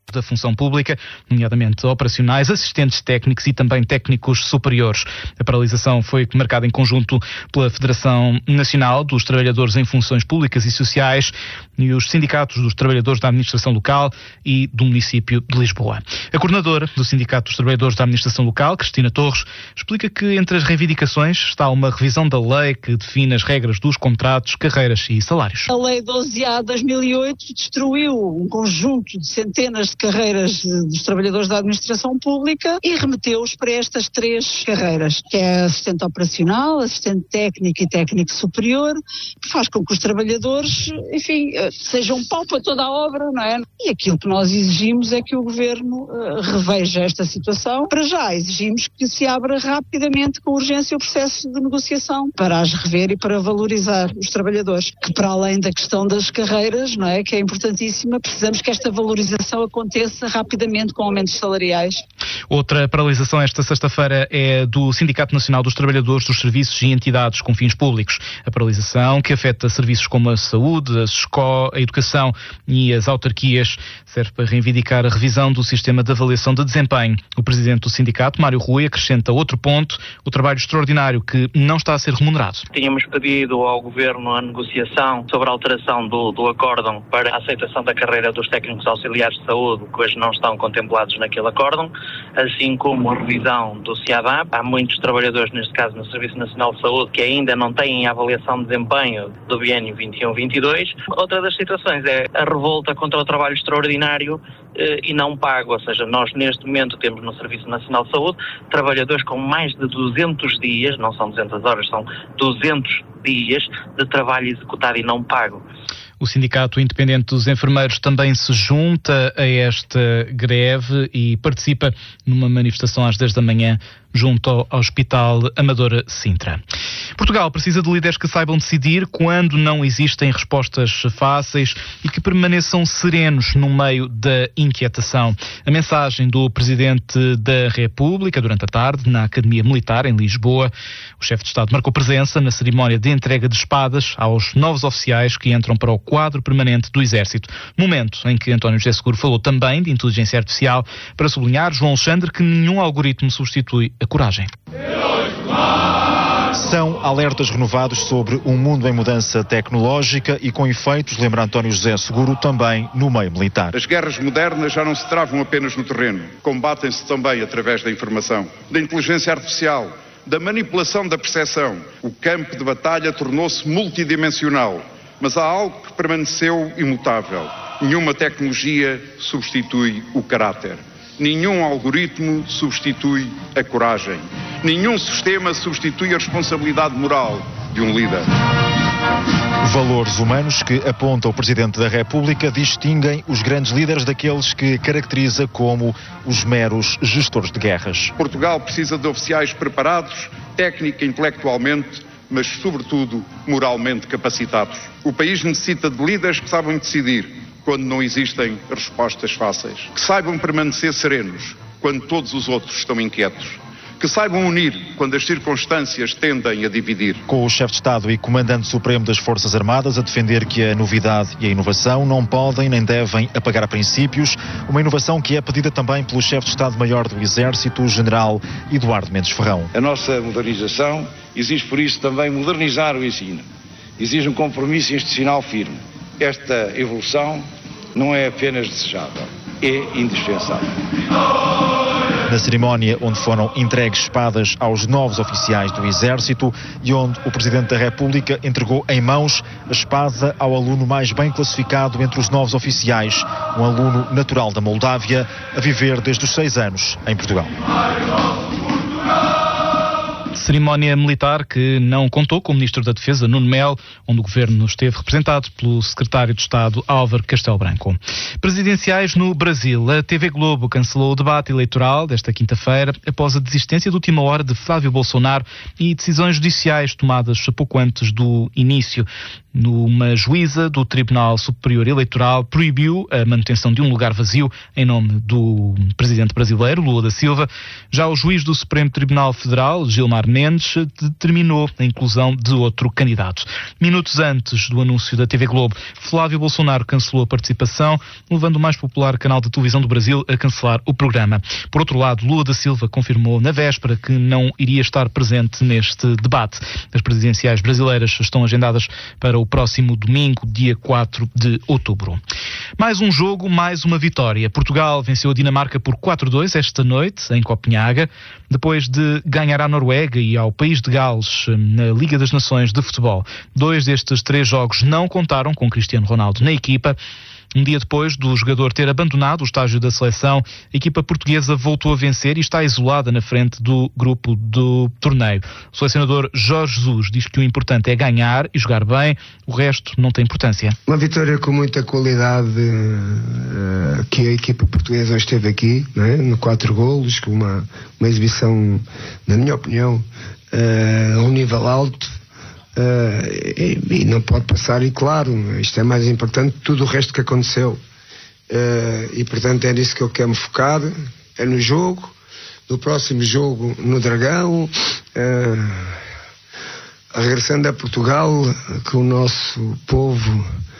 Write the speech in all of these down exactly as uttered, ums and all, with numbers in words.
da função pública, nomeadamente operacionais, assistentes técnicos e também técnicos superiores. A paralisação foi marcada em conjunto pela Federação Nacional dos Trabalhadores em Funções Públicas e Sociais e os sindicatos dos trabalhadores da administração local e do município de Lisboa. A coordenadora do Sindicato dos Trabalhadores da Administração Local, Cristina Torres, explica que entre as reivindicações está uma revisão da lei que define as regras dos contratos, carreiras e salários. A Lei doze A de dois mil e oito destruiu um conjunto de centenas de carreiras dos trabalhadores da administração pública e remeteu-os para estas três carreiras, que é assistente operacional, assistente técnico e técnico superior, que faz com que os trabalhadores, enfim, sejam pau para toda a obra, não é? E aquilo que nós exigimos é que o Governo uh, reveja esta situação. Para já exigimos que se abra rapidamente, com urgência, o processo de negociação para as rever e para valorizar os trabalhadores, que para além da questão das carreiras, não é, que é importantíssima, precisamos que esta valorização aconteça rapidamente com aumentos salariais. Outra paralisação esta sexta-feira é do Sindicato Nacional dos Trabalhadores dos Serviços e Entidades com Fins Públicos. A paralisação, que afeta serviços como a saúde, a escola, a educação e as autarquias, serve para reivindicar a revisão do sistema de avaliação de desempenho. O presidente do sindicato, Mário Rui, acrescenta outro ponto, o trabalho extraordinário que não está a ser remunerado. Tínhamos pedido ao Governo a negociação sobre a alteração do, do acórdão para a aceitação da carreira dos técnicos auxiliares de saúde, que hoje não estão contemplados naquele acórdão, assim como a revisão do C I A D A P. Há muitos trabalhadores, neste caso no Serviço Nacional de Saúde, que ainda não têm a avaliação de desempenho do biênio vinte e um vinte e dois. Outra das situações é a revolta contra o trabalho extraordinário eh, e não pago, ou seja, nós neste momento temos no Serviço Nacional de Saúde trabalhadores com mais de duzentos dias, não são duzentas horas, são duzentos dias de trabalho executado e não pago. O Sindicato Independente dos Enfermeiros também se junta a esta greve e participa numa manifestação às dez da manhã junto ao Hospital Amadora Sintra. Portugal precisa de líderes que saibam decidir quando não existem respostas fáceis e que permaneçam serenos no meio da inquietação. A mensagem do Presidente da República durante a tarde na Academia Militar em Lisboa. O chefe de Estado marcou presença na cerimónia de entrega de espadas aos novos oficiais que entram para o quadro permanente do Exército. Momento em que António José Seguro falou também de inteligência artificial para sublinhar, João Alexandre, que nenhum algoritmo substitui a coragem. São alertas renovados sobre um mundo em mudança tecnológica e com efeitos, lembra António José Seguro, também no meio militar. As guerras modernas já não se travam apenas no terreno, combatem-se também através da informação, da inteligência artificial, da manipulação da percepção. O campo de batalha tornou-se multidimensional, mas há algo que permaneceu imutável. Nenhuma tecnologia substitui o caráter. Nenhum algoritmo substitui a coragem. Nenhum sistema substitui a responsabilidade moral de um líder. Valores humanos que, aponta o Presidente da República, distinguem os grandes líderes daqueles que caracteriza como os meros gestores de guerras. Portugal precisa de oficiais preparados, técnica e intelectualmente, mas, sobretudo, moralmente capacitados. O país necessita de líderes que saibam decidir quando não existem respostas fáceis, que saibam permanecer serenos quando todos os outros estão inquietos, que saibam unir quando as circunstâncias tendem a dividir. Com o chefe de Estado e comandante supremo das Forças Armadas a defender que a novidade e a inovação não podem nem devem apagar princípios, uma inovação que é pedida também pelo chefe de Estado-Maior do Exército, o general Eduardo Mendes Ferrão. A nossa modernização exige por isso também modernizar o ensino, exige um compromisso institucional firme. Esta evolução não é apenas desejável, é indispensável. Na cerimónia onde foram entregues espadas aos novos oficiais do Exército e onde o Presidente da República entregou em mãos a espada ao aluno mais bem classificado entre os novos oficiais, um aluno natural da Moldávia, a viver desde os seis anos em Portugal. Cerimónia militar que não contou com o Ministro da Defesa, Nuno Melo, onde o Governo esteve representado pelo Secretário de Estado, Álvaro Castelo Branco. Presidenciais no Brasil. A T V Globo cancelou o debate eleitoral desta quinta-feira após a desistência de última hora de Flávio Bolsonaro e decisões judiciais tomadas pouco antes do início. Uma juíza do Tribunal Superior Eleitoral proibiu a manutenção de um lugar vazio em nome do presidente brasileiro, Lula da Silva. Já o juiz do Supremo Tribunal Federal, Gilmar Mendes, Mendes determinou a inclusão de outro candidato. Minutos antes do anúncio da T V Globo, Flávio Bolsonaro cancelou a participação, levando o mais popular canal de televisão do Brasil a cancelar o programa. Por outro lado, Lula da Silva confirmou na véspera que não iria estar presente neste debate. As presidenciais brasileiras estão agendadas para o próximo domingo, dia quatro de outubro. Mais um jogo, mais uma vitória. Portugal venceu a Dinamarca por quatro a dois esta noite, em Copenhaga, depois de ganhar à Noruega e ao País de Gales na Liga das Nações de Futebol. Dois destes três jogos não contaram com Cristiano Ronaldo na equipa. Um dia depois do jogador ter abandonado o estágio da seleção, a equipa portuguesa voltou a vencer e está isolada na frente do grupo do torneio. O selecionador Jorge Jesus diz que o importante é ganhar e jogar bem, o resto não tem importância. Uma vitória com muita qualidade uh, que a equipa portuguesa hoje esteve aqui, não é? No quatro golos, com uma, uma exibição, na minha opinião, uh, a um nível alto. Uh, e, e não pode passar, e claro, isto é mais importante que tudo o resto que aconteceu, uh, e portanto é nisso que eu quero me focar, é no jogo, no próximo jogo no Dragão, uh, regressando a Portugal, com o nosso povo,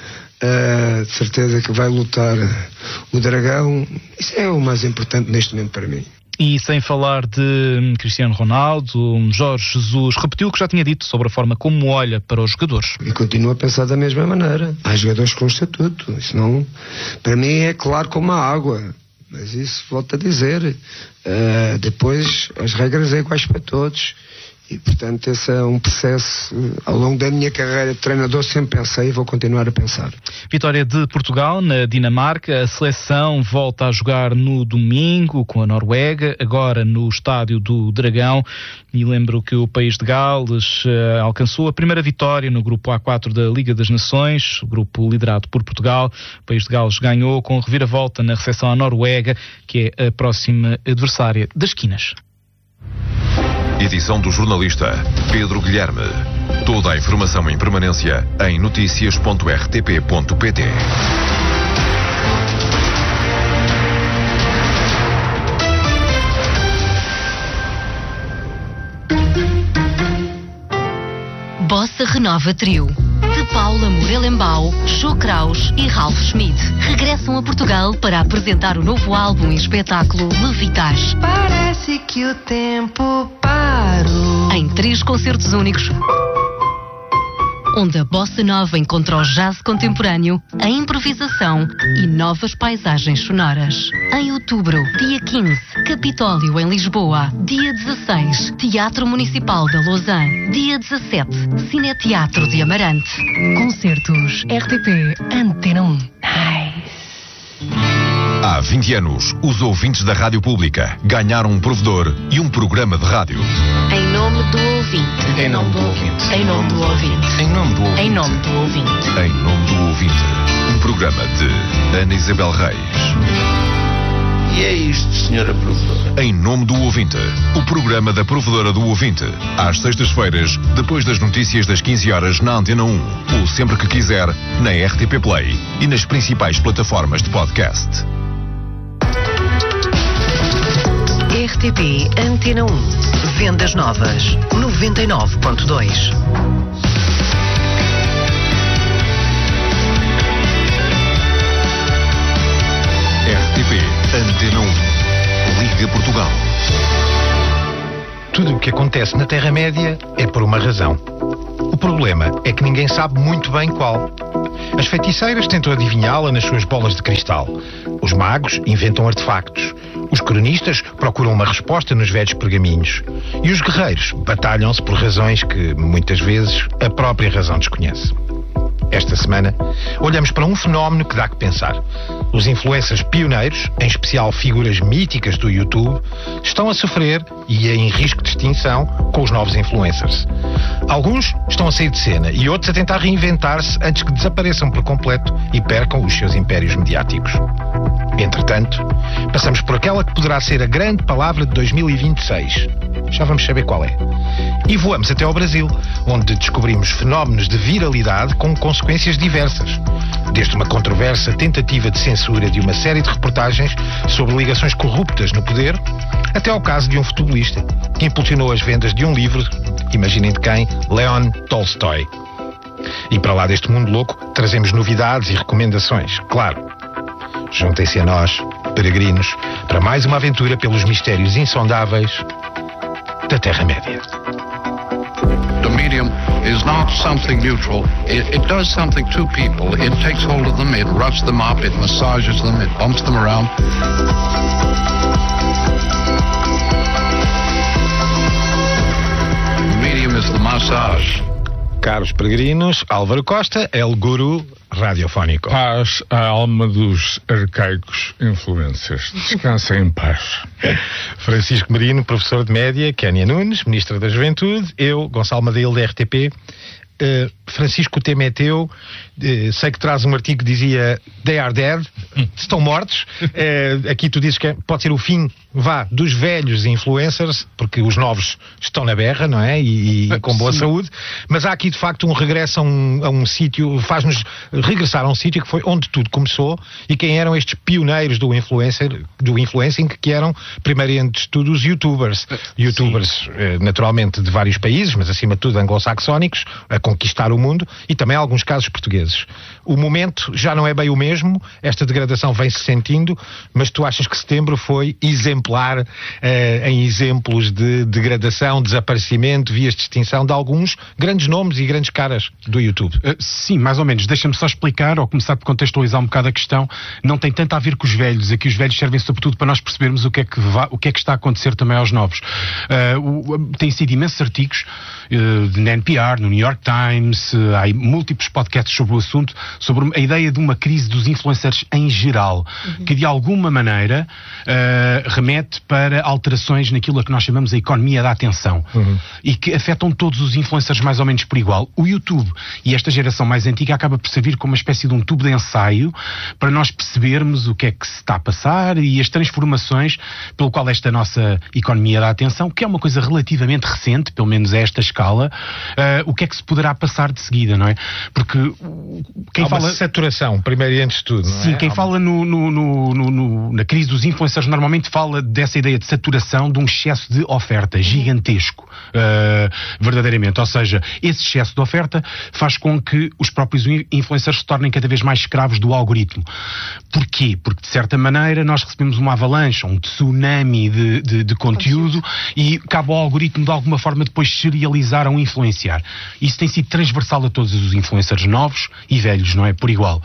uh, de certeza que vai lutar o Dragão. Isso é o mais importante neste momento para mim. E sem falar de Cristiano Ronaldo, Jorge Jesus repetiu o que já tinha dito sobre a forma como olha para os jogadores. E continua a pensar da mesma maneira. Há jogadores com estatuto, isso não, para mim é claro como a água. Mas isso, volto a dizer, uh, depois as regras são iguais para todos. E, portanto, esse é um processo, ao longo da minha carreira de treinador, sempre pensei e vou continuar a pensar. Vitória de Portugal na Dinamarca. A seleção volta a jogar no domingo com a Noruega, agora no estádio do Dragão. E lembro que o País de Gales uh, alcançou a primeira vitória no grupo A quatro da Liga das Nações, o grupo liderado por Portugal. O País de Gales ganhou com reviravolta na recepção à Noruega, que é a próxima adversária das Quinas. Edição do jornalista Pedro Guilherme. Toda a informação em permanência em notícias ponto r t p ponto p t. Bossa Renova Trio. De Paula Morelenbaum, Jô Kraus e Ralph Schmidt regressam a Portugal para apresentar o novo álbum e espetáculo Levitar. Parece que o tempo parou. Em três concertos únicos, onde a bossa nova encontra o jazz contemporâneo, a improvisação e novas paisagens sonoras. Em outubro, dia quinze, Capitólio em Lisboa. Dia dezasseis, Teatro Municipal da Lausanne. Dia dezassete, Cineteatro de Amarante. Concertos R T P Antena um. Nice. Há vinte anos, os ouvintes da Rádio Pública ganharam um provedor e um programa de rádio. Em nome do ouvinte. Em nome do ouvinte. Em nome do ouvinte. Em nome do ouvinte. Em nome do ouvinte. Em nome do ouvinte. Um programa de Ana Isabel Reis. E é isto, senhora provedora. Em nome do ouvinte. O programa da provedora do ouvinte. Às sextas-feiras, depois das notícias das quinze horas na Antena um. Ou sempre que quiser, na R T P Play e nas principais plataformas de podcast. R T P Antena um. Vendas novas. noventa e nove ponto dois. R T P Antena um. Liga Portugal. Tudo o que acontece na Terra-média é por uma razão. O problema é que ninguém sabe muito bem qual. As feiticeiras tentam adivinhá-la nas suas bolas de cristal. Os magos inventam artefactos. Os cronistas procuram uma resposta nos velhos pergaminhos. E os guerreiros batalham-se por razões que, muitas vezes, a própria razão desconhece. Esta semana, olhamos para um fenómeno que dá que pensar. Os influencers pioneiros, em especial figuras míticas do YouTube, estão a sofrer e em risco de extinção com os novos influencers. Alguns estão a sair de cena e outros a tentar reinventar-se antes que desapareçam por completo e percam os seus impérios mediáticos. Entretanto, passamos por aquela que poderá ser a grande palavra de dois mil e vinte e seis. Já vamos saber qual é. E voamos até ao Brasil, onde descobrimos fenómenos de viralidade com consequências diversas. Desde uma controversa tentativa de censura de uma série de reportagens sobre ligações corruptas no poder, até ao caso de um futebolista que impulsionou as vendas de um livro, imaginem de quem, Leon Tolstói. E para lá deste mundo louco, trazemos novidades e recomendações, claro. Juntem-se a nós, peregrinos, para mais uma aventura pelos mistérios insondáveis da Terra-média. The medium is not something neutral. It, it does something to people. It takes hold of them, it roughs them up, it massages them, it bumps them around. The medium is the massage. Caros peregrinos, Álvaro Costa, El Guru Radiofónico. Paz à alma dos arcaicos influencers. Descansem em paz. Francisco Merino, professor de média, Kénia Nunes, ministra da Juventude, eu, Gonçalo Madeira, da R T P. Uh, Francisco, o tema é teu. Uh, sei que traz um artigo que dizia They are dead, estão mortos. Uh, aqui tu dizes que pode ser o fim, vá, dos velhos influencers, porque os novos estão na berra, não é? E, e com boa Sim. saúde. Mas há aqui de facto um regresso a um, a um sítio, faz-nos regressar a um sítio que foi onde tudo começou. E quem eram estes pioneiros do influencer, do influencing, que eram primeiro antes de tudo os youtubers. Youtubers, uh, naturalmente de vários países, mas acima de tudo anglo-saxónicos, a conquistar o mundo, e também alguns casos portugueses. O momento já não é bem o mesmo, esta degradação vem-se sentindo, mas tu achas que setembro foi exemplar eh, em exemplos de degradação, desaparecimento, vias de extinção de alguns grandes nomes e grandes caras do YouTube? Uh, sim, mais ou menos. Deixa-me só explicar, ou começar por contextualizar um bocado a questão. Não tem tanto a ver com os velhos. Aqui os velhos servem sobretudo para nós percebermos o que é que, va- o que, é que está a acontecer também aos novos. Uh, o, o, tem sido imensos artigos uh, de, na N P R, no New York Times, uh, há múltiplos podcasts sobre o assunto, sobre a ideia de uma crise dos influencers em geral, uhum. que de alguma maneira uh, remete para alterações naquilo a que nós chamamos a economia da atenção, uhum. e que afetam todos os influencers mais ou menos por igual. O YouTube e esta geração mais antiga acaba por servir como uma espécie de um tubo de ensaio para nós percebermos o que é que se está a passar e as transformações pelo qual esta nossa economia da atenção, que é uma coisa relativamente recente, pelo menos a esta escala, uh, o que é que se poderá passar de seguida, não é? Porque quem há fala... uma saturação, primeiro e antes de tudo, não é? Sim, quem há fala uma... no, no, no, no, no, na crise dos influencers normalmente fala dessa ideia de saturação, de um excesso de oferta gigantesco, uh, verdadeiramente. Ou seja, esse excesso de oferta faz com que os próprios influencers se tornem cada vez mais escravos do algoritmo. Porquê? Porque, de certa maneira, nós recebemos uma avalanche, um tsunami de, de, de conteúdo e cabe ao algoritmo, de alguma forma, depois serializar ou influenciar. Isso tem sido transversal a todos os influencers novos e velhos, não é? Por igual.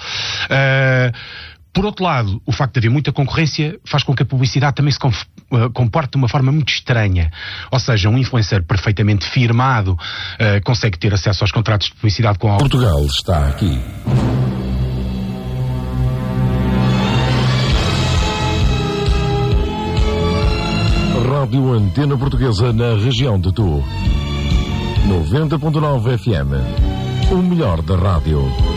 Uh, Por outro lado, o facto de haver muita concorrência faz com que a publicidade também se comporte de uma forma muito estranha. Ou seja, um influencer perfeitamente firmado uh, consegue ter acesso aos contratos de publicidade com a... Portugal está aqui. Rádio Antena Portuguesa na região de Tu. noventa ponto nove F M. O melhor da rádio.